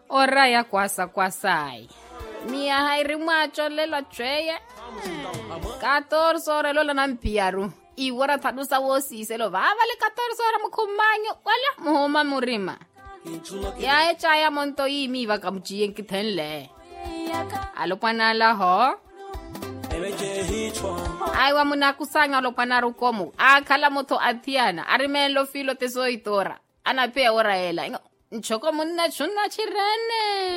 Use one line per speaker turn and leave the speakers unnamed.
ora ya kwasai mia hairi mwacho lela chweye 14 ore lola na mpiaru iwara tadusa wosise lo vava le 14 ore mukhumanyo wala muhoma murima ya echaya monto imi va kamuchien kithenle alopana ho aiwa munakusanya lopana rukomo akhala motho athiana arimelo filo tesoitora anapea ora ela nchoko munna chunna chirene